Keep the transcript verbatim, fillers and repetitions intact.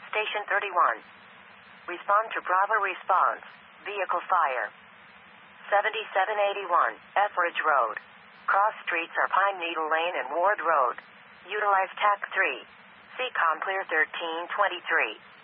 Station thirty-one. Respond to Bravo response. Vehicle fire. seventy-seven eighty-one, Etheridge Road. Cross streets are Pine Needle Lane and Ward Road. Utilize T A C three. C COM clear thirteen twenty-three.